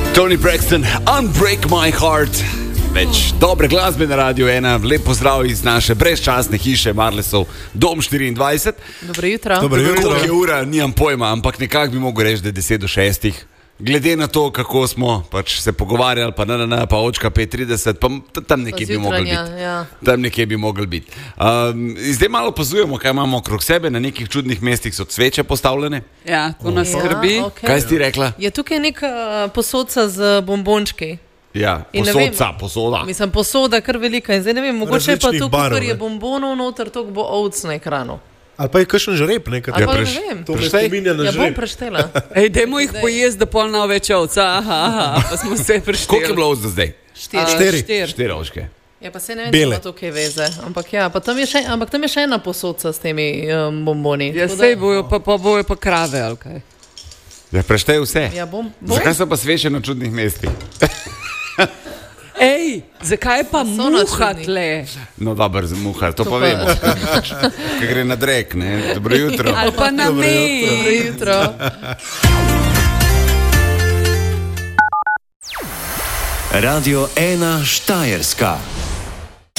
Toni Braxton, Unbreak My Heart. Več dobre glasbe na Radiu 1. Lep pozdrav iz naše brezčasne hiše Marlesov, Dom 24. Dobro jutro. Koliko je ura, nimam pojma, ampak nekako bi mogel reči, da je 10 do 6. Glede na to, kako smo pač se pogovarjali, pa očka 5:30, pa tam nekje bi mogli biti. Ja. Tam nekje bi mogli biti. Zdaj malo opazujemo, kaj imamo okrog sebe, na nekih čudnih mestih so sveče postavljene. Ja, to nas skrbi. Ja, okay. Kaj si ti rekla? Je tukaj nek posodca z bombončki. Ja, In ne posoda. Mislim, posoda kar velika. In zdaj ne vem, mogoče je pa Različnih to, barv, ker je ne. bombonov noter, to bo ovc na ekranu. Ali pa je kakšen žreb nekaj. Ali pa ne preš- vem. To me Preštej. spominja na Ja, bom žreb. preštela. Ej, dajmo jih pojesti, da pol na več ovca. Aha, pa smo se prišteli. Koliko je bilo ovc do zdaj? Štiri. 4 ovčke. Ja, pa se ne vem, Bele. če ima to kaj veze. Ampak ja, pa tam je še ena posodca s temi bomboni. Ja, Tako sej da- bojo pa bojo pa krave, ali kaj. Ja, preštej vse. Ja, bom. Zakaj so pa sveče na čudnih mestih? Ej, zakaj pa So na muha čudnih. tle? No, dobro, za muha, to To pa pa- vemo. Kaj gre na drek, ne? Dobro jutro. Ali pa na Dobro me. jutro. Radio 1 Štajerska.